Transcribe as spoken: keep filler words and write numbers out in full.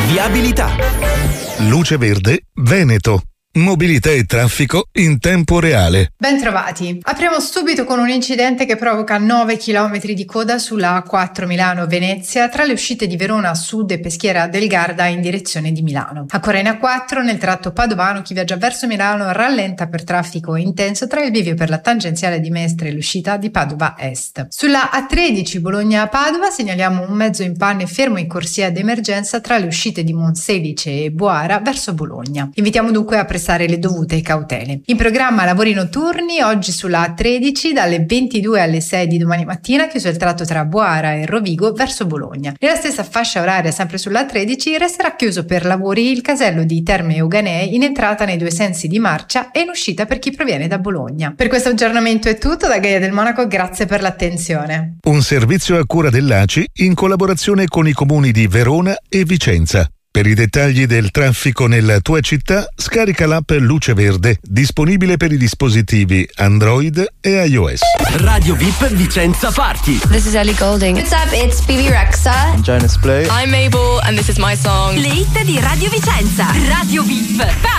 viabilità. Luce Verde Veneto. Mobilità e traffico in tempo reale. Bentrovati. Apriamo subito con un incidente che provoca nove chilometri di coda sulla A quattro Milano-Venezia tra le uscite di Verona a sud e Peschiera del Garda in direzione di Milano. Ancora in A quattro nel tratto padovano chi viaggia verso Milano rallenta per traffico intenso tra il bivio per la tangenziale di Mestre e l'uscita di Padova Est. Sulla A tredici Bologna-Padova segnaliamo un mezzo in panne fermo in corsia d'emergenza tra le uscite di Monselice e Boara verso Bologna. Invitiamo dunque a prestare le dovute cautele. In programma lavori notturni oggi sulla A tredici dalle ventidue alle sei di domani mattina, chiuso il tratto tra Boara e Rovigo verso Bologna. Nella stessa fascia oraria, sempre sulla A tredici, resterà chiuso per lavori il casello di Terme Euganee in entrata nei due sensi di marcia e in uscita per chi proviene da Bologna. Per questo aggiornamento è tutto da Gaia del Monaco, grazie per l'attenzione. Un servizio a cura dell'A C I in collaborazione con i comuni di Verona e Vicenza. Per i dettagli del traffico nella tua città, scarica l'app Luce Verde, disponibile per i dispositivi Android e iOS. Radio V I P Vicenza Party. This is Ellie Goulding. What's up, it's B B Rexa. I'm Jonas Blue. I'm Mabel and this is my song. Le hit di Radio Vicenza. Radio V I P.